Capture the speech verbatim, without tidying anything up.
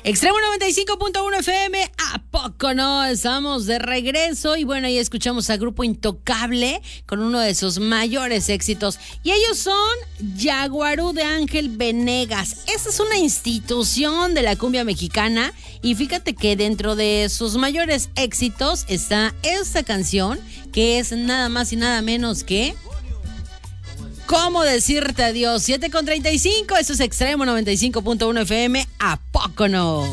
Extremo noventa y cinco punto uno F M, ¿a poco no? Estamos de regreso y bueno, ahí escuchamos a Grupo Intocable con uno de sus mayores éxitos. Y ellos son Yaguarú de Ángel Venegas. Esa es una institución de la cumbia mexicana y fíjate que dentro de sus mayores éxitos está esta canción que es nada más y nada menos que... ¿Cómo decirte adiós? siete con treinta y cinco, eso es Extremo noventa y cinco punto uno F M, ¿a poco no?